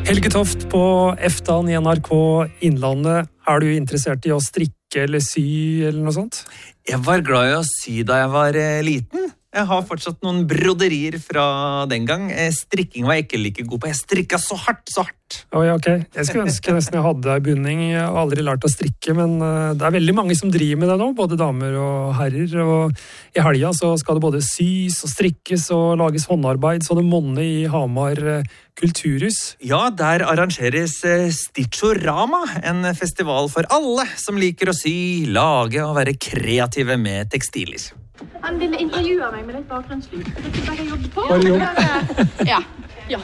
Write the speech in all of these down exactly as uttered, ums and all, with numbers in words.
Helge Toft på Eftan i N R K Innlandet. Er du interessert i å strikke eller sy eller noe sånt? Jeg var glad i å sy da jeg var liten. Jeg har fortsatt noen broderier fra den gang. Strikking var jeg ikke like god på. Jeg strikka så hardt, så hardt. Oi, ok. Jeg skulle ønske nesten jeg hadde en bunning. Jeg har aldri lært å strikke, men det er veldig mange som driver med det nå, både damer og herrer. Og i helga så skal det både sys og strikkes og lages håndarbeid, så det monner i Hamar Kulturhus. Ja, der arrangeres Stitchorama, en festival for alle som liker å sy, lage og være kreative med tekstiler. Han ville intervjue meg med litt bakgrunnslyd. Det er bare jobb på. Bare jobb. Ja, ja.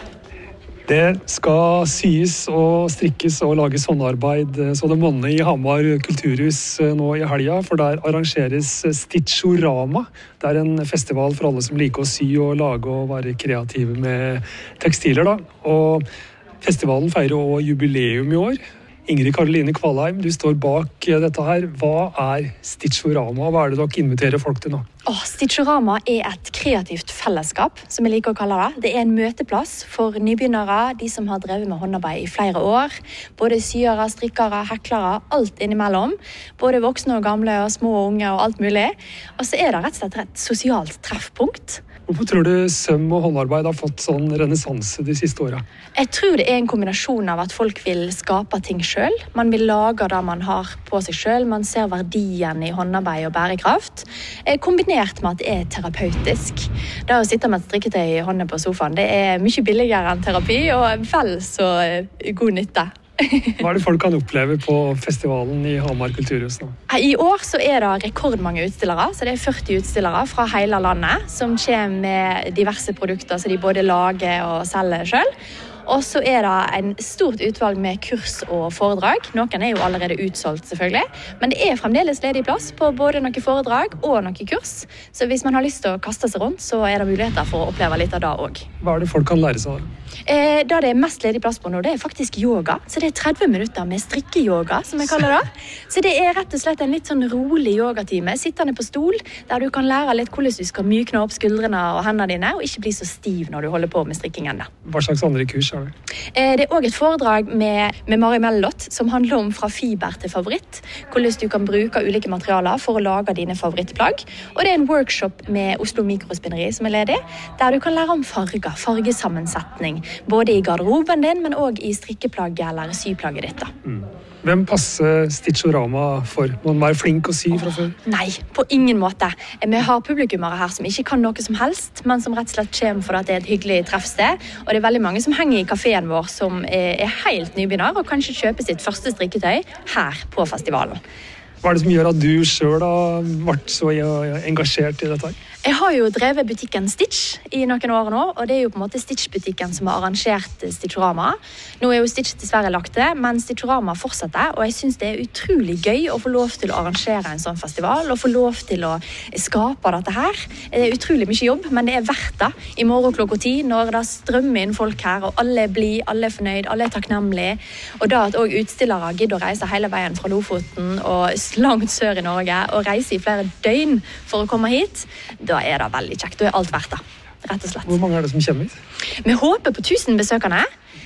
Det skal syes og strikkes og lages håndarbeid, så det monner i Hamar Kulturhus nå i helga, for der arrangeres Stitchorama. Det er en festival for alle som liker å sy og lage og være kreative med tekstiler, da. Og festivalen feirer også jubileum i år. Ingrid Karoline Kvalheim, du står bak dette her. Hva er Stitchorama? Hva er det dere inviterer folk til nå? Oh, Stitchorama er et kreativt fellesskap, som jeg liker å kalle det. Det er en møteplass for nybegynnere, de som har drevet med håndarbeid i flere år. Både syere, strikkere, heklere, alt innimellom. Både voksne og gamle og små og unge og alt mulig. Og så er det rett og slett et sosialt treffpunkt. Hvorfor tror du søm og håndarbeid har fått sånn renessanse de siste årene? Jeg tror det er en kombinasjon av at folk vil skape ting selv. Man vil lage det man har på seg selv. Man ser verdien i håndarbeid og bærekraft. Kombinert med at det er terapeutisk. Det å sitte med et strikketøy i hånden på sofaen, det er mye billigere enn terapi og vel så god nytte. Hva er det folk kan oppleve på festivalen i Hamar Kulturhus nå? I år så er det rekordmange utstillere, så det er førti utstillere fra hele landet som kommer med diverse produkter som de både lager og selger selv. Og så er det en stort utvalg med kurs og foredrag. Noen er jo allerede utsolgt selvfølgelig, men det er fremdeles ledig plass på både noen foredrag og noen kurs. Så hvis man har lyst til å kaste seg rundt, så er det muligheter for å oppleve litt av det også. Hva er det folk kan lære seg av? Eh, det det er mest ledig plass på nå, det er faktisk yoga. Så det er tretti minutter med strikkeyoga, som jeg kaller det. Så det er rett og slett en litt sånn rolig yogatime, sittende på stol, der du kan lære litt hvordan du skal mykne opp skuldrene og hendene dine, og ikke bli så stiv når du holder på med strikkingen. Hva slags andre kurs er det? Det er også et foredrag med, med Mari Mellot som handler om fra fiber til favoritt. Hvordan du kan bruke ulike materialer for å lage dine favorittplagg. Og det er en workshop med Oslo Mikrospinneri som er ledig, der du kan lære om farger, fargesammensetning. Både i garderoben din, men også i strikkeplagget eller syplagget ditt. Da. Mm. Hvem passer Stitchorama for? Må man være flink å sy fra før? Nei, på ingen måte. Vi har publikummere her som ikke kan noe som helst, men som rett og slett kommer for at det er et hyggelig treffsted. Og det er veldig mange som henger i kaféen vår som er helt nybegynner og kanskje kjøper sitt første strikketøy her på festivalen. Hva er det som gjør at du selv har vært så engasjert i dette? Jeg har jo drevet butikken Stitch i noen år nå, og det er jo på en måte Stitch-butikken som har arrangert Stitchorama. Nå er jo Stitch dessverre lagt det, men Stitchorama fortsetter, og jeg synes det er utrolig gøy å få lov til å arrangere en sånn festival, og få lov til å skape dette her. Det er utrolig mye jobb, men det er verdt det i morgen klokka ti, når det strømmer inn folk her, og alle er blid, alle er fornøyd, alle er takknemlige, og da at også utstillere gidder å reise hele veien fra Lofoten og langt sør i Norge, og reise i flere døgn for å komme hit, da er det veldig kjekt. Da er alt verdt det, rett og slett. Hvor mange er det som kommer hit? Vi håper på tusen besøkende,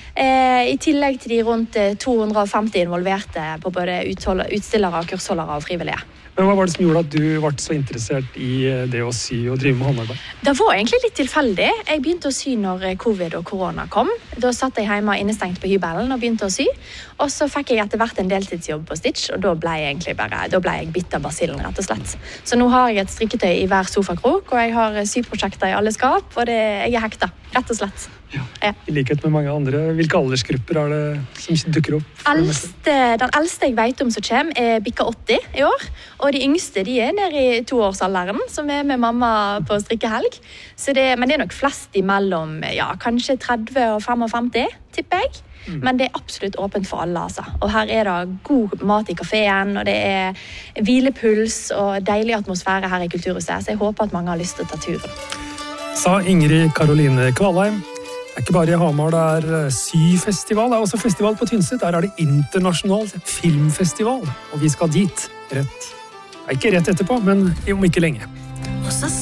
eh, i tillegg til de rundt to hundre og femti involverte på både utstillere, kursholdere og frivillige. Men hva var det som gjorde at du ble så interessert i det å sy og drive med håndarbeid? Det var egentlig litt tilfeldig. Jeg begynte å sy når covid og korona kom. Da satt jeg hjemme innestengt på hybelen og begynte å sy. Og så fikk jeg etter hvert en deltidsjobb på Stitch, og da ble jeg egentlig bare, da ble jeg bitt av basillen, rett og slett. Så nå har jeg et strikketøy i hver sofakrok, og jeg har syprosjekter i alle skap, og det, jeg er hekta, rett og slett. Ja. Ja. I likhet med mange andre, hvilke aldersgrupper er det som dukker opp? Eldste, den eldste jeg vet om som kommer er bikka åtti i år, og de yngste de er nede i toårsalderen, som er med mamma på strikkehelg. Så det, men det er nok flest imellom, ja, kanskje tretti og femtifem, tipper jeg. Mm. Men det er absolutt åpent for alle, altså. Og her er det god mat i kaféen, og det er hvilepuls og deilig atmosfære her i Kulturhuset, så jeg håper at mange har lyst til å ta turen. Sa Ingrid Karoline Kvalheim. Det er ikke bare i Hamar, det er syfestival. Det er også festival på Tynset. Der er det internasjonal filmfestival. Og vi skal dit rett, ikke rett etterpå, men om ikke lenge.